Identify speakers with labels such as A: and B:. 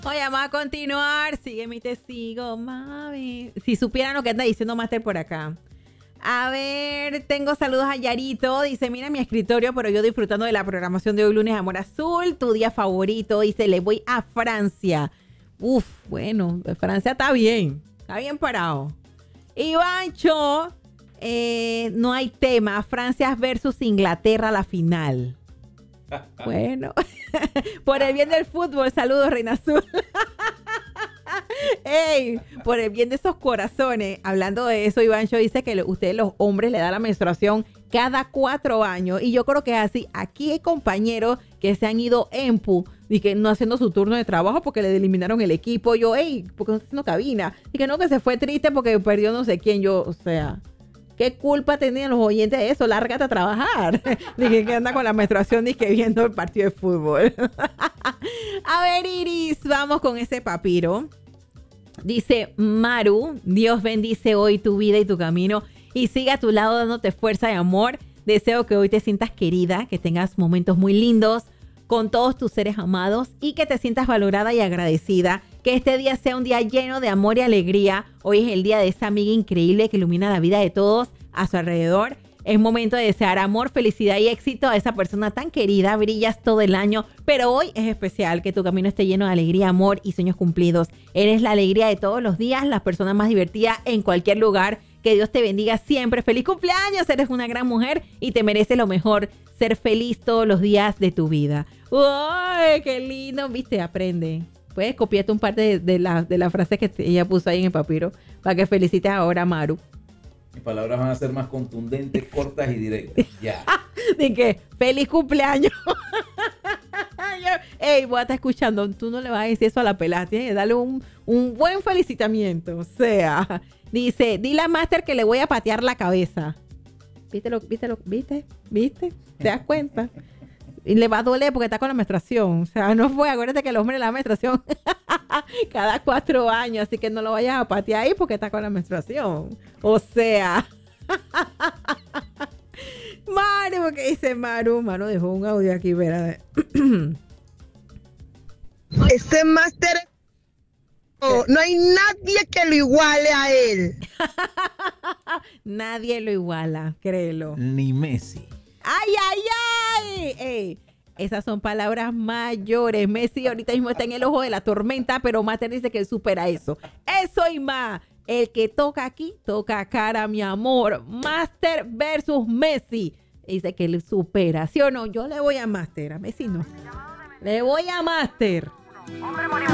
A: Oye, vamos a continuar. Sígueme y te sigo, mami. Si supieran lo que anda diciendo Master por acá. A ver, tengo saludos a Yarito. Dice, mira mi escritorio, pero yo disfrutando de la programación de hoy lunes, Amor Azul. Tu día favorito. Dice, le voy a Francia. Uf, bueno, Francia está bien parado. Ivancho, no hay tema. Francia versus Inglaterra, la final. Bueno, por el bien del fútbol, saludos, Reina Azul. Ey, por el bien de esos corazones, hablando de eso, Ivancho dice que ustedes los hombres le da la menstruación cada 4 años, y yo creo que es así. Aquí hay compañeros que se han ido y que no haciendo su turno de trabajo porque le eliminaron el equipo. Yo, ey, ¿por qué no está haciendo cabina? Y que no, que se fue triste porque perdió no sé quién. Yo, o sea, ¿qué culpa tenían los oyentes de eso? Lárgate a trabajar. Dije que anda con la menstruación y que viendo el partido de fútbol. A ver, Iris, vamos con ese papiro. Dice Maru, Dios bendice hoy tu vida y tu camino y siga a tu lado dándote fuerza y amor. Deseo que hoy te sientas querida, que tengas momentos muy lindos con todos tus seres amados y que te sientas valorada y agradecida. Que este día sea un día lleno de amor y alegría. Hoy es el día de esa amiga increíble que ilumina la vida de todos a su alrededor. Es momento de desear amor, felicidad y éxito a esa persona tan querida. Brillas todo el año, pero hoy es especial. Que tu camino esté lleno de alegría, amor y sueños cumplidos. Eres la alegría de todos los días, la persona más divertida en cualquier lugar. Que Dios te bendiga siempre. ¡Feliz cumpleaños! Eres una gran mujer y te mereces lo mejor. Ser feliz todos los días de tu vida. ¡Uy, qué lindo! ¿Viste? Aprende. Puedes copiarte un par de las frases que ella puso ahí en el papiro para que felicites ahora a Maru.
B: Mis palabras van a ser más contundentes, cortas y directas. Ya.
A: De que, feliz cumpleaños. Ey, voy a estar escuchando. Tú no le vas a decir eso a la pelada. Tienes que darle un buen felicitamiento. O sea, dice, dile a Master que le voy a patear la cabeza. ¿Viste? ¿Te das cuenta? Y le va a doler porque está con la menstruación. O sea, no fue. Acuérdate que el hombre le da menstruación cada 4 años. Así que no lo vayas a patear ahí porque está con la menstruación. O sea. Maru, ¿qué dice Maru? Maru dejó un audio aquí, verá.
C: Ese máster, no hay nadie que lo iguale a él.
A: Nadie lo iguala, créelo.
B: Ni Messi.
A: ¡Ay, ay, ay! Ey, esas son palabras mayores. Messi ahorita mismo está en el ojo de la tormenta, pero Master dice que él supera eso. Eso y más. El que toca aquí, toca cara, mi amor. Master versus Messi. Dice que él supera. ¿Sí o no? Yo le voy a Master. A Messi no. Le voy a Master.